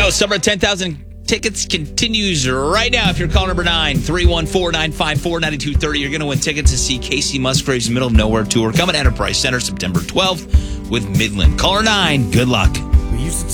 go. Summer of 10,000 tickets continues right now. If you're caller number 9, 314-954-9230, you're going to win tickets to see Casey Musgrave's Middle of Nowhere tour coming to Enterprise Center September 12th with Midland. Caller 9, good luck. We used to